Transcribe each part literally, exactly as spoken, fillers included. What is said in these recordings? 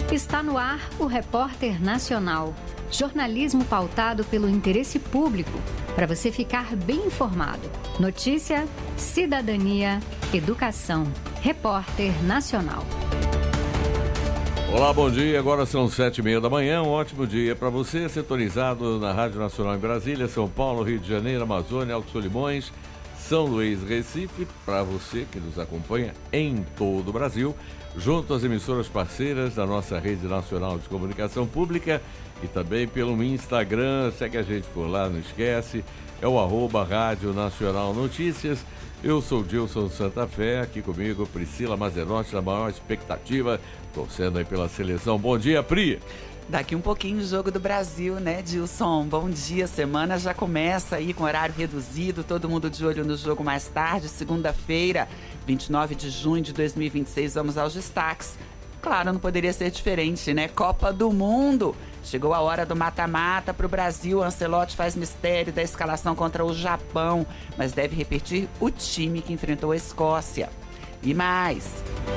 Está no ar o Repórter Nacional. Jornalismo pautado pelo interesse público, para você ficar bem informado. Notícia, cidadania, educação. Repórter Nacional. Olá, bom dia. Agora são sete e meia da manhã. Um ótimo dia para você, sintonizado na Rádio Nacional em Brasília, São Paulo, Rio de Janeiro, Amazônia, Alto Solimões, São Luís, Recife. Para você que nos acompanha em todo o Brasil, junto às emissoras parceiras da nossa Rede Nacional de Comunicação Pública e também pelo Instagram. Segue a gente por lá, não esquece. É o arroba Rádio Nacional Notícias. Eu sou o Dilson Santa Fé, aqui comigo Priscila Mazenotti, na maior expectativa, torcendo aí pela seleção. Bom dia, Pri! Daqui um pouquinho o Jogo do Brasil, né, Dilson? Bom dia, semana já começa aí com horário reduzido, todo mundo de olho no jogo mais tarde, segunda-feira, vinte e nove de junho de dois mil e vinte e seis, vamos aos destaques. Claro, não poderia ser diferente, né? Copa do Mundo! Chegou a hora do mata-mata para o Brasil. Ancelotti faz mistério da escalação contra o Japão, mas deve repetir o time que enfrentou a Escócia. E mais...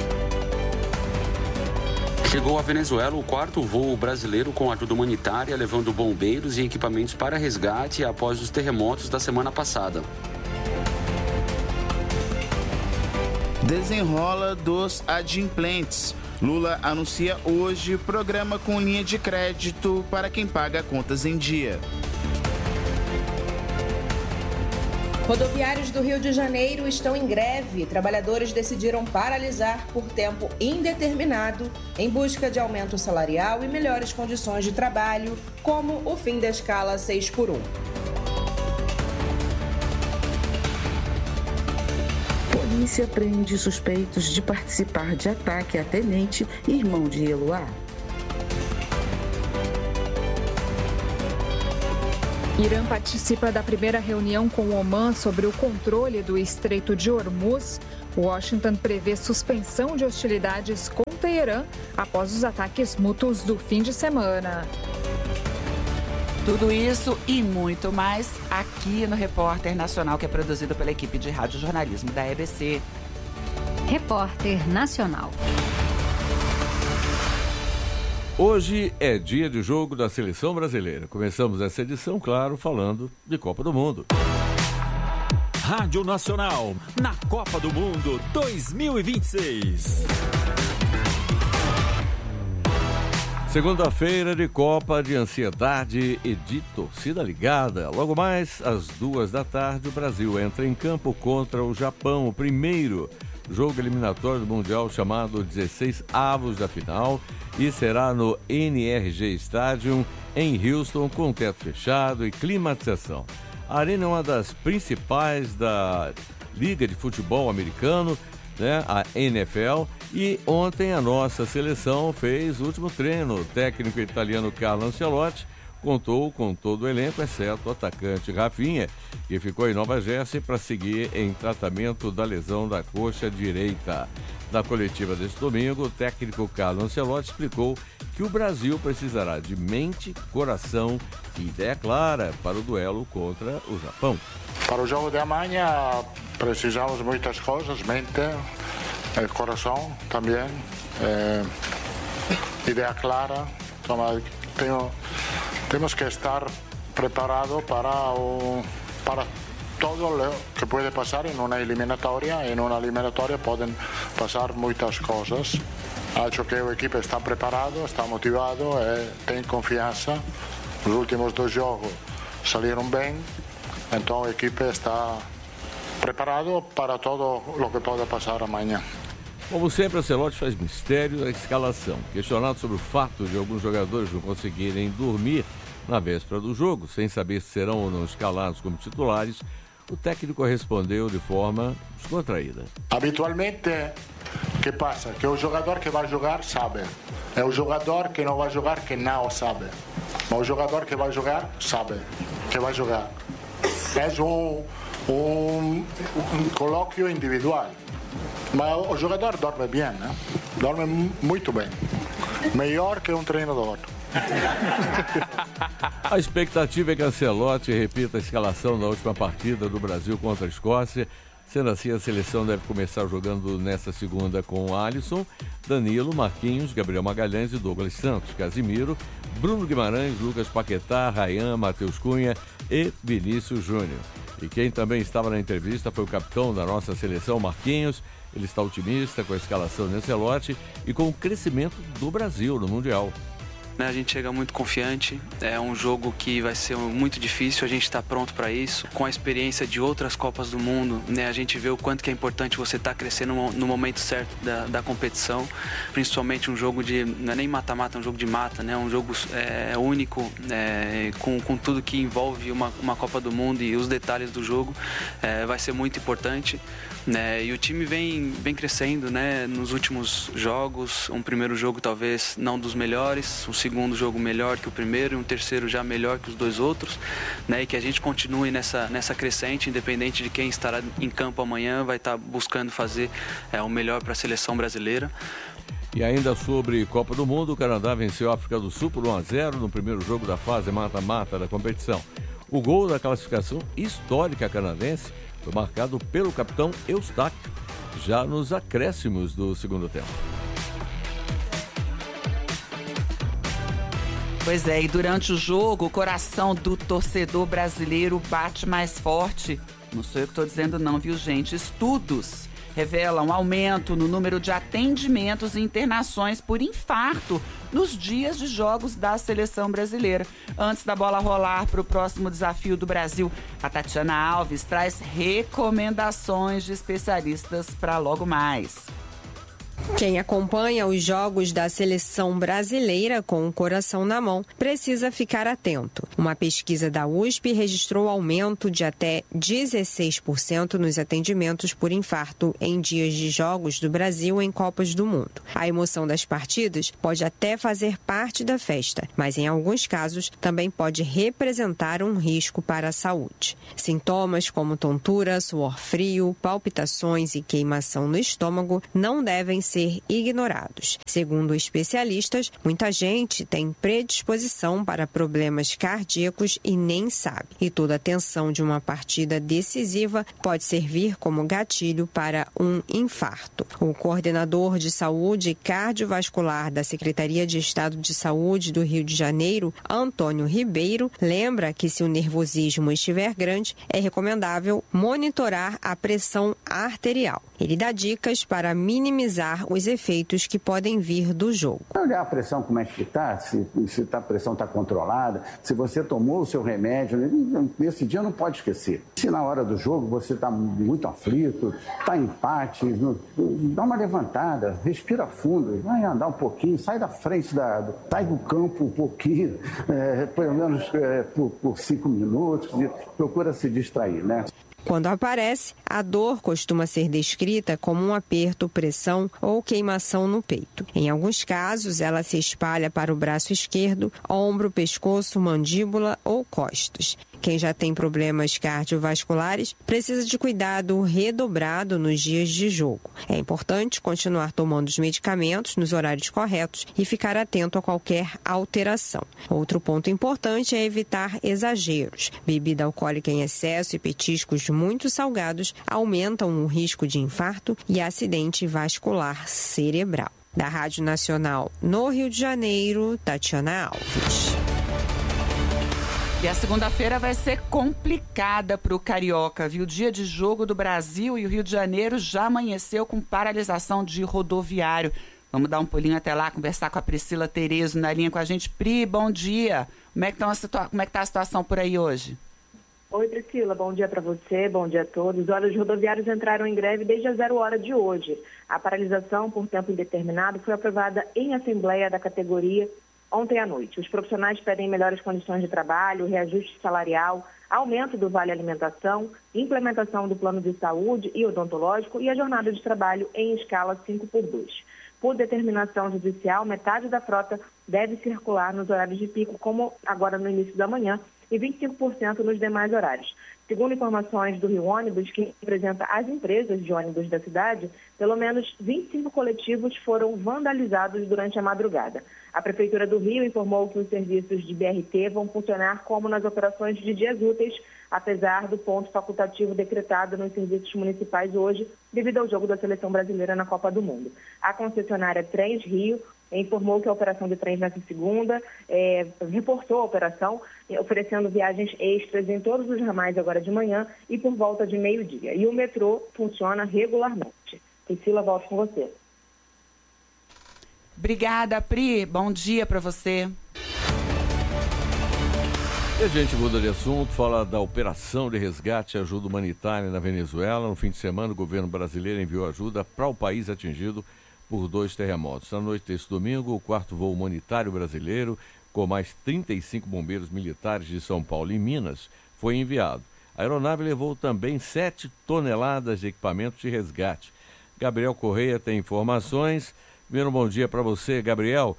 Chegou à Venezuela o quarto voo brasileiro com ajuda humanitária, levando bombeiros e equipamentos para resgate após os terremotos da semana passada. Desenrola dos adimplentes. Lula anuncia hoje programa com linha de crédito para quem paga contas em dia. Rodoviários do Rio de Janeiro estão em greve. Trabalhadores decidiram paralisar por tempo indeterminado em busca de aumento salarial e melhores condições de trabalho, como o fim da escala seis por um. Polícia prende suspeitos de participar de ataque a tenente e irmão de Eloá. Irã participa da primeira reunião com o Omã sobre o controle do Estreito de Hormuz. Washington prevê suspensão de hostilidades com Teherã após os ataques mútuos do fim de semana. Tudo isso e muito mais aqui no Repórter Nacional, que é produzido pela equipe de rádio jornalismo da E B C. Repórter Nacional. Hoje é dia de jogo da Seleção Brasileira. Começamos essa edição, claro, falando de Copa do Mundo. Rádio Nacional, na Copa do Mundo dois mil e vinte e seis. Segunda-feira de Copa, de ansiedade e de torcida ligada. Logo mais, às duas da tarde, o Brasil entra em campo contra o Japão, o primeiro jogo eliminatório do Mundial, chamado dezesseis avos da final, e será no N R G Stadium, em Houston, com teto fechado e climatização. A arena é uma das principais da Liga de Futebol Americano, né, a N F L, e ontem a nossa seleção fez o último treino. O técnico italiano Carlo Ancelotti contou com todo o elenco, exceto o atacante Rafinha, que ficou em Nova Jersey para seguir em tratamento da lesão da coxa direita. Na coletiva deste domingo, o técnico Carlo Ancelotti explicou que o Brasil precisará de mente, coração e ideia clara para o duelo contra o Japão. Para o jogo de amanhã precisamos muitas coisas, mente, eh, coração também, eh, ideia clara. Tenho, temos que estar preparados para, o, para todo o que pode passar em uma eliminatória. Em uma eliminatória podem passar muitas coisas. Acho que a equipe está preparada, está motivada, e tem confiança. Os últimos dois jogos saíram bem, então a equipe está preparada para todo o que pode passar amanhã. Como sempre, Ancelotti faz mistério da escalação. Questionado sobre o fato de alguns jogadores não conseguirem dormir na véspera do jogo, sem saber se serão ou não escalados como titulares, o técnico respondeu de forma descontraída. Habitualmente, o que passa? Que o jogador que vai jogar sabe. É o jogador que não vai jogar que não sabe. Mas o jogador que vai jogar sabe que vai jogar. É um, um, um colóquio individual. Mas o jogador dorme bem, né? Dorme muito bem. Melhor que um treinador. A expectativa é que Ancelotti repita a escalação da última partida do Brasil contra a Escócia, Sendo assim, a seleção deve começar jogando nesta segunda com Alisson, Danilo, Marquinhos, Gabriel Magalhães e Douglas Santos, Casimiro, Bruno Guimarães, Lucas Paquetá, Rayán, Matheus Cunha e Vinícius Júnior. E quem também estava na entrevista foi o capitão da nossa seleção, Marquinhos. Ele está otimista com a escalação nesse lote e com o crescimento do Brasil no Mundial. A gente chega muito confiante, é um jogo que vai ser muito difícil, a gente está pronto para isso. Com a experiência de outras Copas do Mundo, né, a gente vê o quanto que é importante você estar tá crescendo no momento certo da, da competição, principalmente um jogo de, não é nem mata-mata, é um jogo de mata, né, um jogo é, único, é, com, com tudo que envolve uma, uma Copa do Mundo e os detalhes do jogo, é, vai ser muito importante. Né, e o time vem, vem crescendo, né, nos últimos jogos, um primeiro jogo talvez não dos melhores, um segundo jogo melhor que o primeiro e um terceiro já melhor que os dois outros, né, e que a gente continue nessa, nessa crescente, independente de quem estará em campo amanhã, vai estar buscando fazer é, o melhor para a seleção brasileira. E ainda sobre Copa do Mundo, o Canadá venceu a África do Sul por um a zero no primeiro jogo da fase mata-mata da competição. O gol da classificação histórica canadense foi marcado pelo capitão Eustáquio, já nos acréscimos do segundo tempo. Pois é, e durante o jogo, o coração do torcedor brasileiro bate mais forte. Não sou eu que estou dizendo não, viu, gente? Estudos revelam aumento no número de atendimentos e internações por infarto nos dias de jogos da seleção brasileira. Antes da bola rolar para o próximo desafio do Brasil, a Tatiana Alves traz recomendações de especialistas para logo mais. Quem acompanha os jogos da seleção brasileira com o coração na mão precisa ficar atento. Uma pesquisa da U S P registrou aumento de até dezesseis por cento nos atendimentos por infarto em dias de jogos do Brasil em Copas do Mundo. A emoção das partidas pode até fazer parte da festa, mas em alguns casos também pode representar um risco para a saúde. Sintomas como tontura, suor frio, palpitações e queimação no estômago não devem ser ignorados. Segundo especialistas, muita gente tem predisposição para problemas cardíacos e nem sabe. E toda a tensão de uma partida decisiva pode servir como gatilho para um infarto. O coordenador de saúde cardiovascular da Secretaria de Estado de Saúde do Rio de Janeiro, Antônio Ribeiro, lembra que se o nervosismo estiver grande, é recomendável monitorar a pressão arterial. Ele dá dicas para minimizar os efeitos que podem vir do jogo. Olhar a pressão, como é que está, se, se tá, a pressão está controlada, se você tomou o seu remédio, nesse dia não pode esquecer. Se na hora do jogo você está muito aflito, está em empate, dá uma levantada, respira fundo, vai andar um pouquinho, sai da frente, da, sai do campo um pouquinho, é, pelo menos é, por, por cinco minutos, procura se distrair, né? Quando aparece, a dor costuma ser descrita como um aperto, pressão ou queimação no peito. Em alguns casos, ela se espalha para o braço esquerdo, ombro, pescoço, mandíbula ou costas. Quem já tem problemas cardiovasculares precisa de cuidado redobrado nos dias de jogo. É importante continuar tomando os medicamentos nos horários corretos e ficar atento a qualquer alteração. Outro ponto importante é evitar exageros. Bebida alcoólica em excesso e petiscos muito salgados aumentam o risco de infarto e acidente vascular cerebral. Da Rádio Nacional no Rio de Janeiro, Tatiana Alves. E a segunda-feira vai ser complicada para o Carioca, viu? Dia de jogo do Brasil e o Rio de Janeiro já amanheceu com paralisação de rodoviário. Vamos dar um pulinho até lá, conversar com a Priscila Terezo na linha com a gente. Pri, bom dia. Como é que tá a, situa- como é que tá a situação por aí hoje? Oi, Priscila, bom dia para você, bom dia a todos. Olha, os rodoviários entraram em greve desde a zero hora de hoje. A paralisação por tempo indeterminado foi aprovada em assembleia da categoria ontem à noite. Os profissionais pedem melhores condições de trabalho, reajuste salarial, aumento do vale alimentação, implementação do plano de saúde e odontológico e a jornada de trabalho em escala cinco por dois. Por determinação judicial, metade da frota deve circular nos horários de pico, como agora no início da manhã, e vinte e cinco por cento nos demais horários. Segundo informações do Rio Ônibus, que representa as empresas de ônibus da cidade, pelo menos vinte e cinco coletivos foram vandalizados durante a madrugada. A Prefeitura do Rio informou que os serviços de B R T vão funcionar como nas operações de dias úteis, apesar do ponto facultativo decretado nos serviços municipais hoje, devido ao jogo da Seleção Brasileira na Copa do Mundo. A concessionária Trens Rio informou que a operação de trens nessa segunda é, reportou a operação, oferecendo viagens extras em todos os ramais agora de manhã e por volta de meio-dia. E o metrô funciona regularmente. Priscila, volto com você. Obrigada, Pri. Bom dia para você. E a gente muda de assunto, fala da operação de resgate e ajuda humanitária na Venezuela. No fim de semana, o governo brasileiro enviou ajuda para o país atingido por dois terremotos. Na noite desse domingo, o quarto voo humanitário brasileiro, com mais trinta e cinco bombeiros militares de São Paulo e Minas, foi enviado. A aeronave levou também sete toneladas de equipamentos de resgate. Gabriel Correia tem informações. Primeiro, bom dia para você, Gabriel.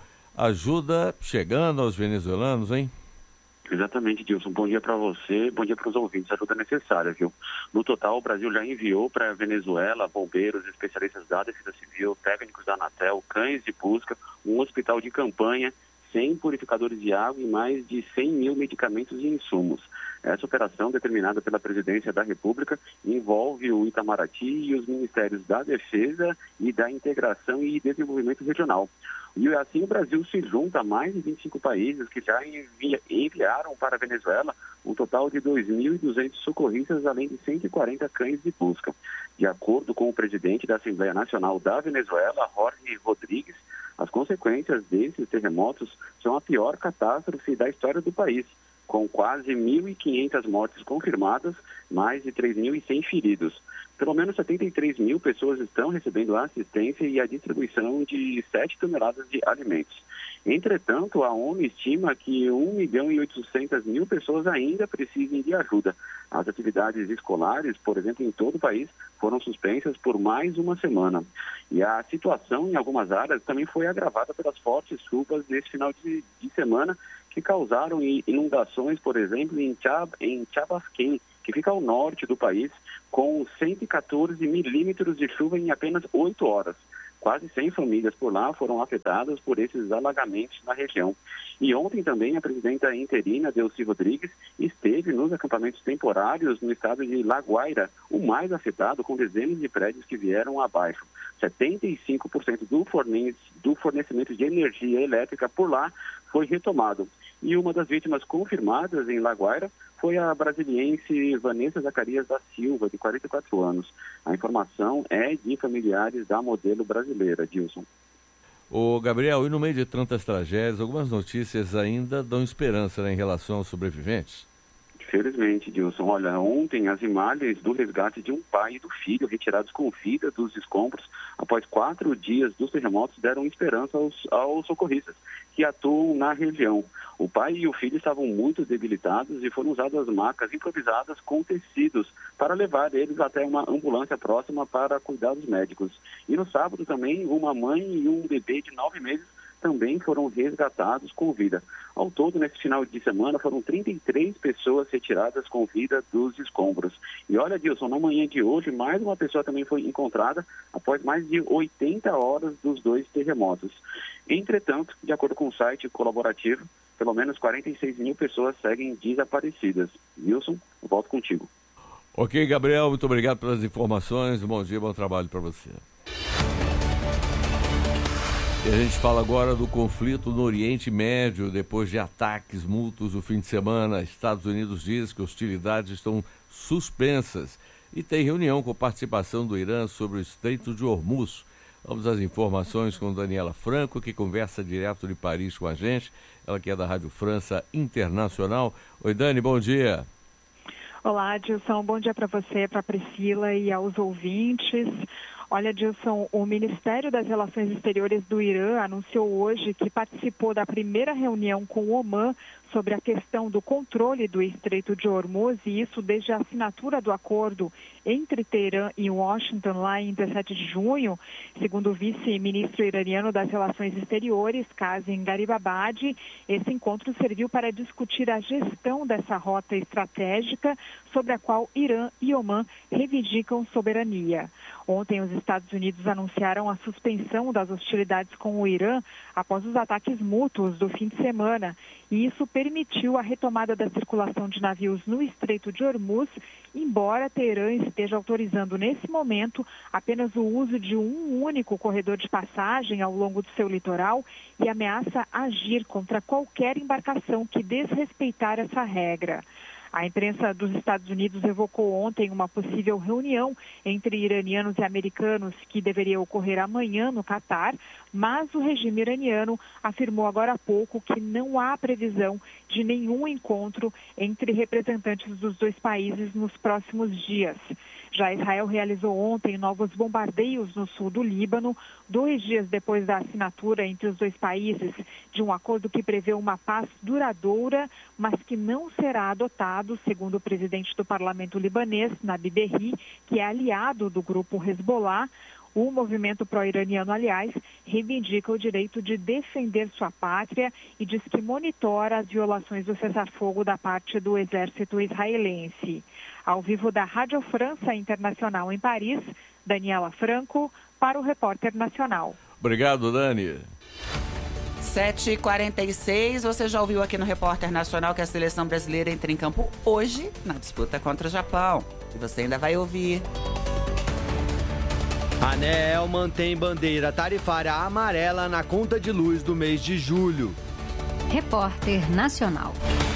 Ajuda chegando aos venezuelanos, hein? Exatamente, Dilson. Bom dia para você, bom dia para os ouvintes. Ajuda necessária, viu? No total, o Brasil já enviou para a Venezuela bombeiros, especialistas da Defesa Civil, técnicos da Anatel, cães de busca, um hospital de campanha, cem purificadores de água e mais de cem mil medicamentos e insumos. Essa operação, determinada pela Presidência da República, envolve o Itamaraty e os Ministérios da Defesa e da Integração e Desenvolvimento Regional. E assim o Brasil se junta a mais de vinte e cinco países que já envia, enviaram para a Venezuela um total de dois mil e duzentos socorristas, além de cento e quarenta cães de busca. De acordo com o presidente da Assembleia Nacional da Venezuela, Jorge Rodrigues, as consequências desses terremotos são a pior catástrofe da história do país, com quase mil e quinhentas mortes confirmadas, mais de três mil e cem feridos. Pelo menos setenta e três mil pessoas estão recebendo assistência e a distribuição de sete toneladas de alimentos. Entretanto, a ONU estima que um milhão e oitocentas mil pessoas ainda precisem de ajuda. As atividades escolares, por exemplo, em todo o país, foram suspensas por mais uma semana. E a situação em algumas áreas também foi agravada pelas fortes chuvas nesse final de, de semana, que causaram inundações, por exemplo, em, Chab, em Chabasquém, que fica ao norte do país, com cento e quatorze milímetros de chuva em apenas oito horas. Quase cem famílias por lá foram afetadas por esses alagamentos na região. E ontem também a presidenta interina, Delcy Rodrigues, esteve nos acampamentos temporários no estado de La Guaira, o mais afetado, com dezenas de prédios que vieram abaixo. setenta e cinco por cento do, fornece, do fornecimento de energia elétrica por lá foi retomado. E uma das vítimas confirmadas em La Guaira foi a brasiliense Vanessa Zacarias da Silva, de quarenta e quatro anos. A informação é de familiares da modelo brasileira, Dilson. Ô Gabriel, e no meio de tantas tragédias, algumas notícias ainda dão esperança, né, em relação aos sobreviventes? Felizmente, Dilson. Olha, ontem as imagens do resgate de um pai e do filho retirados com vida dos escombros após quatro dias dos terremotos deram esperança aos, aos socorristas que atuam na região. O pai e o filho estavam muito debilitados e foram usadas macas improvisadas com tecidos para levar eles até uma ambulância próxima para cuidados médicos. E no sábado também, uma mãe e um bebê de nove meses também foram resgatados com vida. Ao todo, nesse final de semana, foram trinta e três pessoas retiradas com vida dos escombros. E olha, Dilson, na manhã de hoje, mais uma pessoa também foi encontrada após mais de oitenta horas dos dois terremotos. Entretanto, de acordo com o site colaborativo, pelo menos quarenta e seis mil pessoas seguem desaparecidas. Wilson, eu volto contigo. Ok, Gabriel, muito obrigado pelas informações. Bom dia, bom trabalho para você. E a gente fala agora do conflito no Oriente Médio, depois de ataques mútuos no fim de semana. Estados Unidos diz que hostilidades estão suspensas e tem reunião com participação do Irã sobre o Estreito de Hormuz. Vamos às informações com Daniela Franco, que conversa direto de Paris com a gente. Ela que é da Rádio França Internacional. Oi, Dani, bom dia. Olá, Dilson. Bom dia para você, para a Priscila e aos ouvintes. Olha, Dilson, o Ministério das Relações Exteriores do Irã anunciou hoje que participou da primeira reunião com o Omã sobre a questão do controle do Estreito de Hormuz, e isso desde a assinatura do acordo entre Teherã e Washington lá em dezessete de junho. Segundo o vice-ministro iraniano das Relações Exteriores, Kazem Garibabad, esse encontro serviu para discutir a gestão dessa rota estratégica sobre a qual Irã e Omã reivindicam soberania. Ontem, os Estados Unidos anunciaram a suspensão das hostilidades com o Irã após os ataques mútuos do fim de semana, e isso permitiu a retomada da circulação de navios no Estreito de Hormuz, embora Teherã esteja autorizando nesse momento apenas o uso de um único corredor de passagem ao longo do seu litoral e ameaça agir contra qualquer embarcação que desrespeitar essa regra. A imprensa dos Estados Unidos evocou ontem uma possível reunião entre iranianos e americanos que deveria ocorrer amanhã no Catar, mas o regime iraniano afirmou agora há pouco que não há previsão de nenhum encontro entre representantes dos dois países nos próximos dias. Já Israel realizou ontem novos bombardeios no sul do Líbano, dois dias depois da assinatura entre os dois países de um acordo que prevê uma paz duradoura, mas que não será adotado, segundo o presidente do parlamento libanês, Nabi Berri, que é aliado do grupo Hezbollah. O movimento pró-iraniano, aliás, reivindica o direito de defender sua pátria e diz que monitora as violações do cessar-fogo da parte do exército israelense. Ao vivo da Rádio França Internacional em Paris, Daniela Franco, para o Repórter Nacional. Obrigado, Dani. sete e quarenta e seis, você já ouviu aqui no Repórter Nacional que a seleção brasileira entra em campo hoje na disputa contra o Japão. E você ainda vai ouvir. A ANEEL mantém bandeira tarifária amarela na conta de luz do mês de julho. Repórter Nacional.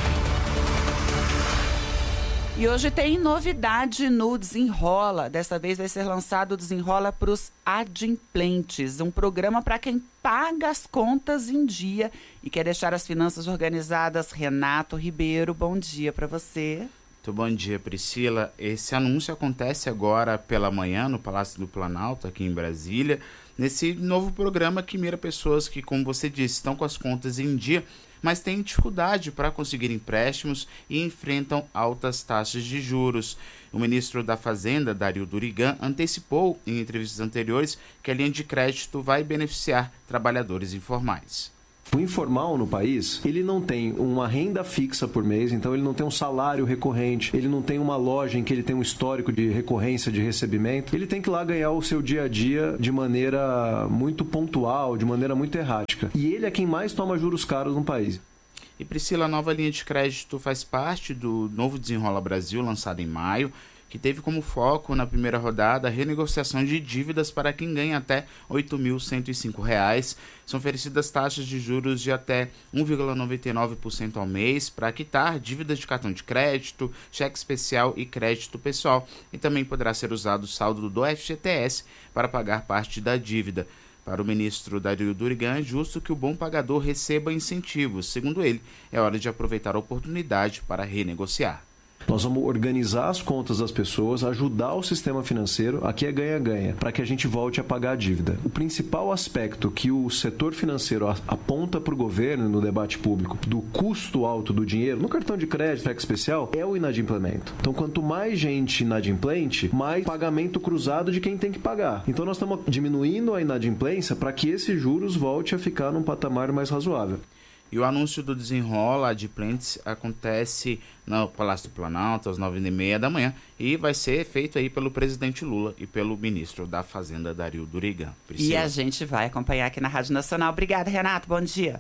E hoje tem novidade no Desenrola. Dessa vez vai ser lançado o Desenrola para os adimplentes, um programa para quem paga as contas em dia e quer deixar as finanças organizadas. Renato Ribeiro, bom dia para você. Muito bom dia, Priscila. Esse anúncio acontece agora pela manhã no Palácio do Planalto, aqui em Brasília, nesse novo programa que mira pessoas que, como você disse, estão com as contas em dia, mas têm dificuldade para conseguir empréstimos e enfrentam altas taxas de juros. O ministro da Fazenda, Dario Durigan, antecipou em entrevistas anteriores que a linha de crédito vai beneficiar trabalhadores informais. O informal no país, ele não tem uma renda fixa por mês, então ele não tem um salário recorrente, ele não tem uma loja em que ele tem um histórico de recorrência de recebimento, ele tem que ir lá ganhar o seu dia a dia de maneira muito pontual, de maneira muito errática. E ele é quem mais toma juros caros no país. E Priscila, a nova linha de crédito faz parte do novo Desenrola Brasil, lançado em maio, que teve como foco na primeira rodada a renegociação de dívidas para quem ganha até oito mil cento e cinco reais. São oferecidas taxas de juros de até um vírgula noventa e nove por cento ao mês para quitar dívidas de cartão de crédito, cheque especial e crédito pessoal. E também poderá ser usado o saldo do F G T S para pagar parte da dívida. Para o ministro Dario Durigan, é justo que o bom pagador receba incentivos. Segundo ele, é hora de aproveitar a oportunidade para renegociar. Nós vamos organizar as contas das pessoas, ajudar o sistema financeiro, aqui é ganha-ganha, para que a gente volte a pagar a dívida. O principal aspecto que o setor financeiro aponta para o governo no debate público do custo alto do dinheiro, no cartão de crédito, cheque especial, é o inadimplemento. Então, quanto mais gente inadimplente, mais pagamento cruzado de quem tem que pagar. Então, nós estamos diminuindo a inadimplência para que esses juros volte a ficar num patamar mais razoável. E o anúncio do Desenrola Adimplentes acontece no Palácio do Planalto às nove e meia da manhã e vai ser feito aí pelo presidente Lula e pelo ministro da Fazenda, Dario Durigan. Priscila. E a gente vai acompanhar aqui na Rádio Nacional. Obrigada, Renato. Bom dia.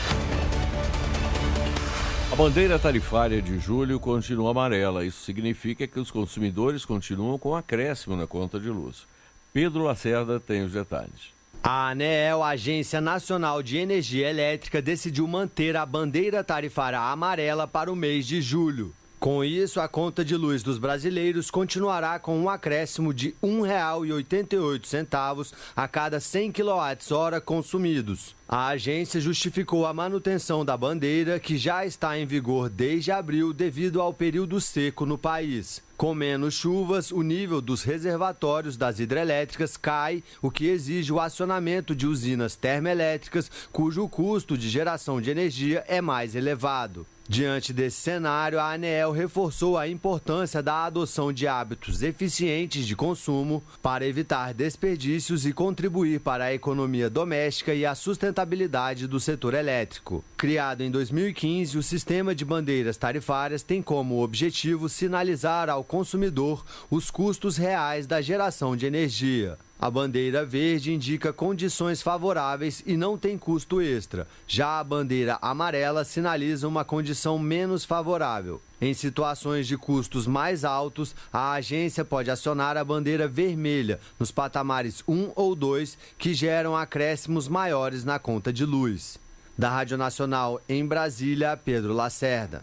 A bandeira tarifária de julho continua amarela. Isso significa que os consumidores continuam com acréscimo na conta de luz. Pedro Lacerda tem os detalhes. A ANEEL, Agência Nacional de Energia Elétrica, decidiu manter a bandeira tarifária amarela para o mês de julho. Com isso, a conta de luz dos brasileiros continuará com um acréscimo de um real e oitenta e oito centavos a cada cem quilowatt-hora consumidos. A agência justificou a manutenção da bandeira, que já está em vigor desde abril devido ao período seco no país. Com menos chuvas, o nível dos reservatórios das hidrelétricas cai, o que exige o acionamento de usinas termoelétricas, cujo custo de geração de energia é mais elevado. Diante desse cenário, a ANEEL reforçou a importância da adoção de hábitos eficientes de consumo para evitar desperdícios e contribuir para a economia doméstica e a sustentabilidade do setor elétrico. Criado em dois mil e quinze, o sistema de bandeiras tarifárias tem como objetivo sinalizar ao consumidor os custos reais da geração de energia. A bandeira verde indica condições favoráveis e não tem custo extra. Já a bandeira amarela sinaliza uma condição menos favorável. Em situações de custos mais altos, a agência pode acionar a bandeira vermelha nos patamares um ou dois, que geram acréscimos maiores na conta de luz. Da Rádio Nacional em Brasília, Pedro Lacerda.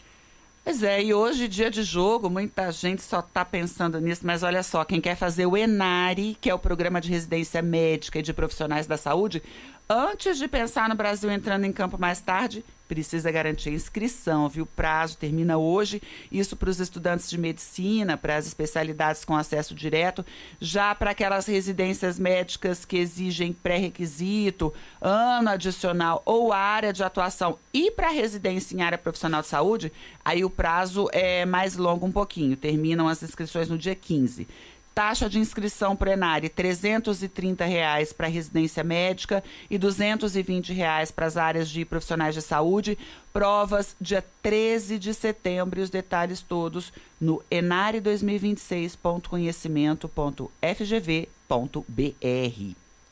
Pois é, e hoje, dia de jogo, muita gente só está pensando nisso, mas olha só, quem quer fazer o ENARE, que é o Programa de Residência Médica e de Profissionais da Saúde, antes de pensar no Brasil entrando em campo mais tarde, precisa garantir a inscrição, viu? O prazo termina hoje, isso para os estudantes de medicina, para as especialidades com acesso direto, já para aquelas residências médicas que exigem pré-requisito, ano adicional ou área de atuação, e para a residência em área profissional de saúde, aí o prazo é mais longo um pouquinho, terminam as inscrições no dia quinze. Taxa de inscrição para o ENARE, trezentos e trinta reais para a residência médica e duzentos e vinte reais para as áreas de profissionais de saúde. Provas dia treze de setembro e os detalhes todos no enare dois mil e vinte e seis ponto conhecimento ponto f g v ponto b r.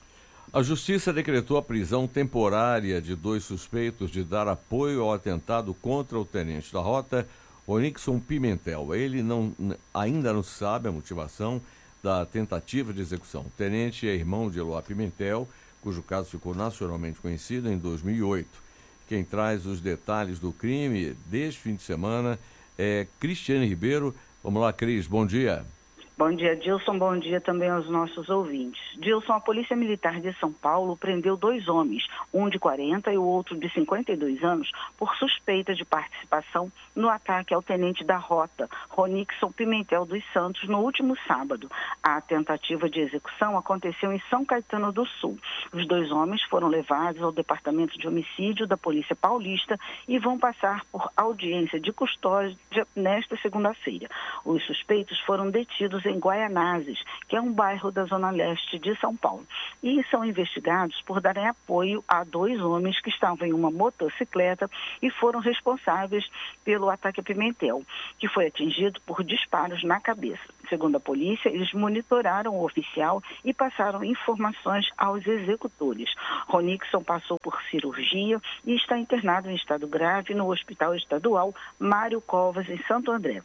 A Justiça decretou a prisão temporária de dois suspeitos de dar apoio ao atentado contra o tenente da Rota, Onixon Pimentel. Ele não, ainda não sabe a motivação da tentativa de execução. O tenente é irmão de Eloá Pimentel, cujo caso ficou nacionalmente conhecido em dois mil e oito. Quem traz os detalhes do crime deste fim de semana é Cristiane Ribeiro. Vamos lá, Cris, bom dia. Bom dia, Dilson. Bom dia também aos nossos ouvintes. Dilson, a Polícia Militar de São Paulo prendeu dois homens, um de quarenta e o outro de cinquenta e dois anos, por suspeita de participação no ataque ao tenente da Rota, Ronixon Pimentel dos Santos, no último sábado. A tentativa de execução aconteceu em São Caetano do Sul. Os dois homens foram levados ao Departamento de Homicídio da Polícia Paulista e vão passar por audiência de custódia nesta segunda-feira. Os suspeitos foram detidos em Guaianazes, que é um bairro da zona leste de São Paulo, e são investigados por darem apoio a dois homens que estavam em uma motocicleta e foram responsáveis pelo ataque a Pimentel, que foi atingido por disparos na cabeça. Segundo a polícia, eles monitoraram o oficial e passaram informações aos executores. Ronixon passou por cirurgia e está internado em estado grave no Hospital Estadual Mário Covas, em Santo André.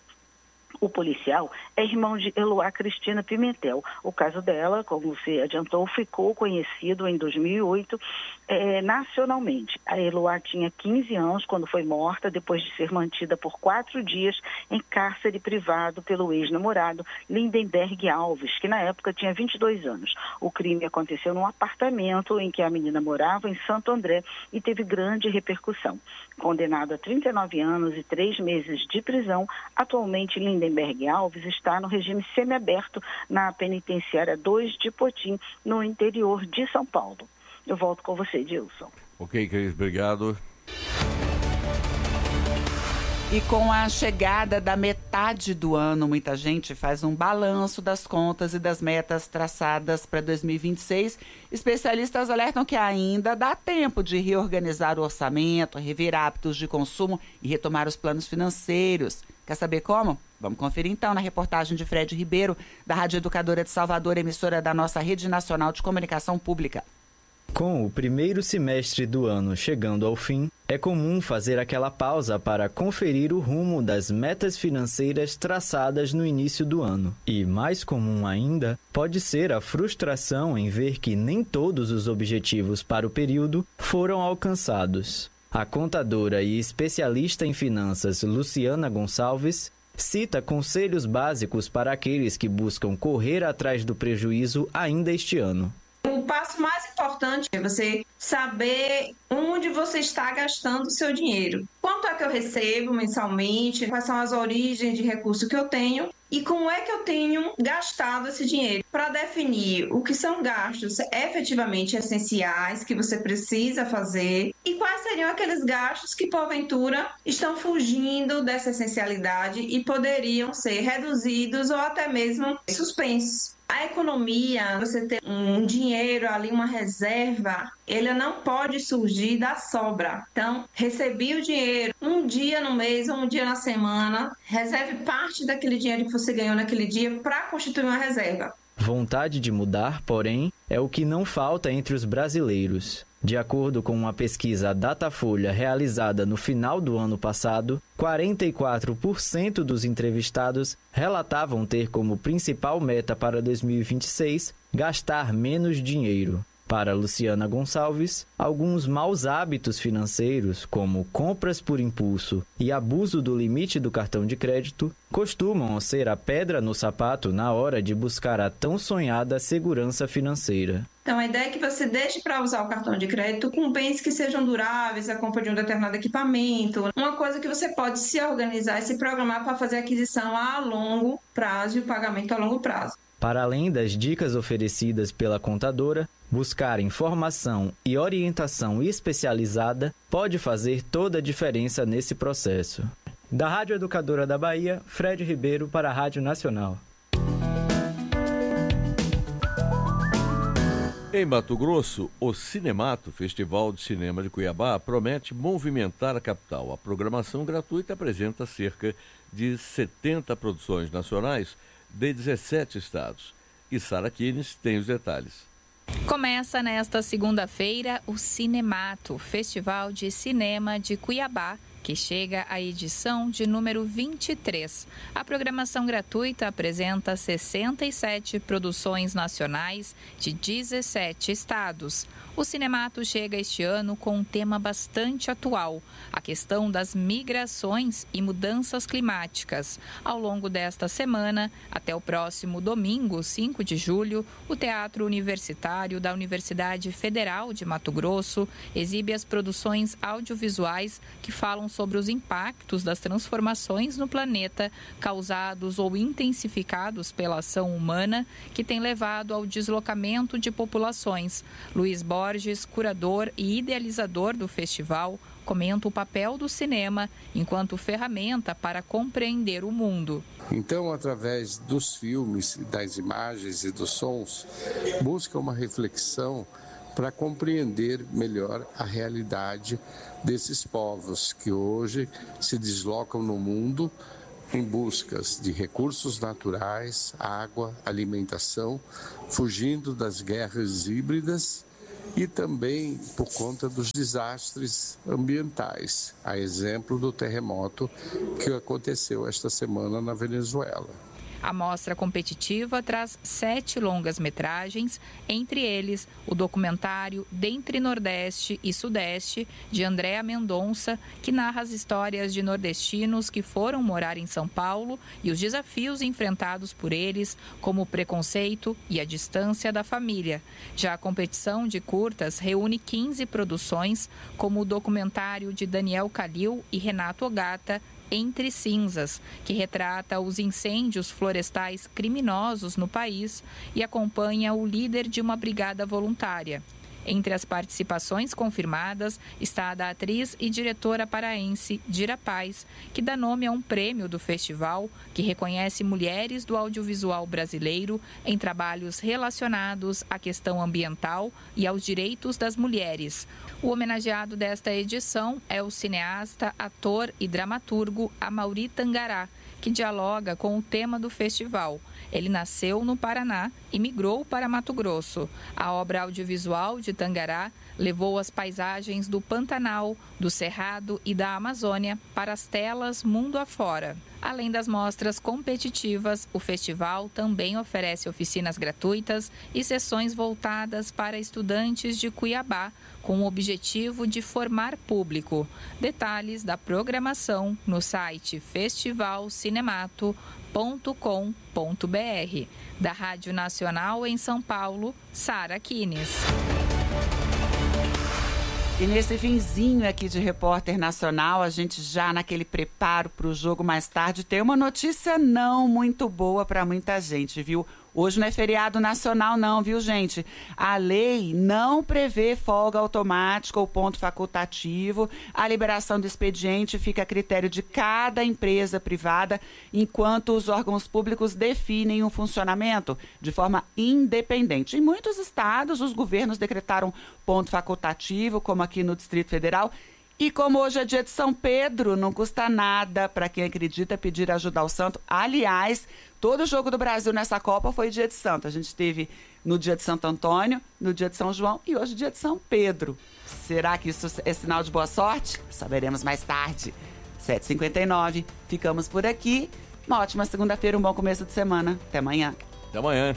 O policial é irmão de Eloá Cristina Pimentel. O caso dela, como você adiantou, ficou conhecido em dois mil e oito é, nacionalmente. A Eloá tinha quinze anos quando foi morta, depois de ser mantida por quatro dias em cárcere privado pelo ex-namorado Lindenberg Alves, que na época tinha vinte e dois anos. O crime aconteceu num apartamento em que a menina morava, em Santo André, e teve grande repercussão. Condenado a trinta e nove anos e três meses de prisão, atualmente Lindenberg Lindenberg Alves está no regime semiaberto na penitenciária dois de Potim, no interior de São Paulo. Eu volto com você, Dilson. Ok, Cris, obrigado. E com a chegada da metade do ano, muita gente faz um balanço das contas e das metas traçadas para dois mil e vinte e seis. Especialistas alertam que ainda dá tempo de reorganizar o orçamento, rever hábitos de consumo e retomar os planos financeiros. Quer saber como? Vamos conferir então na reportagem de Fred Ribeiro, da Rádio Educadora de Salvador, emissora da nossa Rede Nacional de Comunicação Pública. Com o primeiro semestre do ano chegando ao fim, é comum fazer aquela pausa para conferir o rumo das metas financeiras traçadas no início do ano. E mais comum ainda, pode ser a frustração em ver que nem todos os objetivos para o período foram alcançados. A contadora e especialista em finanças Luciana Gonçalves cita conselhos básicos para aqueles que buscam correr atrás do prejuízo ainda este ano. O passo mais importante é você saber onde você está gastando o seu dinheiro. Quanto é que eu recebo mensalmente, quais são as origens de recurso que eu tenho e como é que eu tenho gastado esse dinheiro, para definir o que são gastos efetivamente essenciais que você precisa fazer e quais seriam aqueles gastos que porventura estão fugindo dessa essencialidade e poderiam ser reduzidos ou até mesmo suspensos. A economia, você ter um dinheiro ali, uma reserva, ele não pode surgir da sobra. Então, recebi o dinheiro um dia no mês ou um dia na semana, reserve parte daquele dinheiro que você ganhou naquele dia para constituir uma reserva. Vontade de mudar, porém, é o que não falta entre os brasileiros. De acordo com uma pesquisa Datafolha realizada no final do ano passado, quarenta e quatro por cento dos entrevistados relatavam ter como principal meta para dois mil e vinte e seis gastar menos dinheiro. Para Luciana Gonçalves, alguns maus hábitos financeiros, como compras por impulso e abuso do limite do cartão de crédito, costumam ser a pedra no sapato na hora de buscar a tão sonhada segurança financeira. Então, a ideia é que você deixe para usar o cartão de crédito com bens que sejam duráveis, a compra de um determinado equipamento, uma coisa que você pode se organizar e se programar para fazer a aquisição a longo prazo e o pagamento a longo prazo. Para além das dicas oferecidas pela contadora, buscar informação e orientação especializada pode fazer toda a diferença nesse processo. Da Rádio Educadora da Bahia, Fred Ribeiro para a Rádio Nacional. Em Mato Grosso, o Cinemato, Festival de Cinema de Cuiabá, promete movimentar a capital. A programação gratuita apresenta cerca de setenta produções nacionais de dezessete estados. E Sara Kines tem os detalhes. Começa nesta segunda-feira o Cinemato, Festival de Cinema de Cuiabá, que chega à edição de número vinte e três. A programação gratuita apresenta sessenta e sete produções nacionais de dezessete estados. O Cinemato chega este ano com um tema bastante atual, a questão das migrações e mudanças climáticas. Ao longo desta semana, até o próximo domingo, cinco de julho, o Teatro Universitário da Universidade Federal de Mato Grosso exibe as produções audiovisuais que falam sobre os impactos das transformações no planeta causados ou intensificados pela ação humana que tem levado ao deslocamento de populações. Luiz Borges, curador e idealizador do festival, comenta o papel do cinema enquanto ferramenta para compreender o mundo. Então, através dos filmes, das imagens e dos sons, busca uma reflexão para compreender melhor a realidade desses povos que hoje se deslocam no mundo em busca de recursos naturais, água, alimentação, fugindo das guerras híbridas e também por conta dos desastres ambientais, a exemplo do terremoto que aconteceu esta semana na Venezuela. A mostra competitiva traz sete longas-metragens, entre eles o documentário Dentre Nordeste e Sudeste, de Andréa Mendonça, que narra as histórias de nordestinos que foram morar em São Paulo e os desafios enfrentados por eles, como o preconceito e a distância da família. Já a competição de curtas reúne quinze produções, como o documentário de Daniel Calil e Renato Ogata, Entre Cinzas, que retrata os incêndios florestais criminosos no país e acompanha o líder de uma brigada voluntária. Entre as participações confirmadas está a da atriz e diretora paraense Dira Paz, que dá nome a um prêmio do festival que reconhece mulheres do audiovisual brasileiro em trabalhos relacionados à questão ambiental e aos direitos das mulheres. O homenageado desta edição é o cineasta, ator e dramaturgo Amaury Tangará, que dialoga com o tema do festival. Ele nasceu no Paraná e migrou para Mato Grosso. A obra audiovisual de Tangará levou as paisagens do Pantanal, do Cerrado e da Amazônia para as telas mundo afora. Além das mostras competitivas, o festival também oferece oficinas gratuitas e sessões voltadas para estudantes de Cuiabá, com o objetivo de formar público. Detalhes da programação no site festival cinemato ponto com ponto br. Da Rádio Nacional em São Paulo, Sara Kines. E nesse finzinho aqui de Repórter Nacional, a gente já naquele preparo para o jogo mais tarde, tem uma notícia não muito boa para muita gente, viu? Hoje não é feriado nacional não, viu, gente? A lei não prevê folga automática ou ponto facultativo. A liberação do expediente fica a critério de cada empresa privada, enquanto os órgãos públicos definem o funcionamento de forma independente. Em muitos estados, os governos decretaram ponto facultativo, como aqui no Distrito Federal. E como hoje é dia de São Pedro, não custa nada para quem acredita pedir ajuda ao santo. Aliás, todo jogo do Brasil nessa Copa foi dia de santo. A gente teve no dia de Santo Antônio, no dia de São João e hoje dia de São Pedro. Será que isso é sinal de boa sorte? Saberemos mais tarde. sete e cinquenta e nove, ficamos por aqui. Uma ótima segunda-feira, um bom começo de semana. Até amanhã. Até amanhã.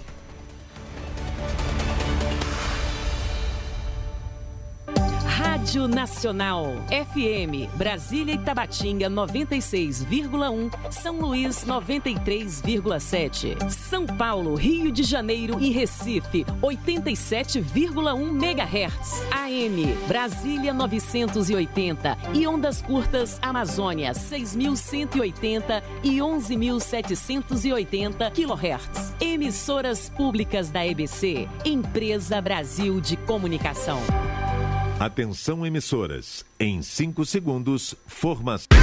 Rádio Nacional, F M, Brasília e Tabatinga noventa e seis vírgula um, São Luís noventa e três vírgula sete, São Paulo, Rio de Janeiro e Recife oitenta e sete vírgula um megahertz, A M, Brasília novecentos e oitenta e ondas curtas Amazônia seis mil cento e oitenta e onze mil setecentos e oitenta kilohertz. Emissoras públicas da E B C, Empresa Brasil de Comunicação. Atenção emissoras, em cinco segundos, formação.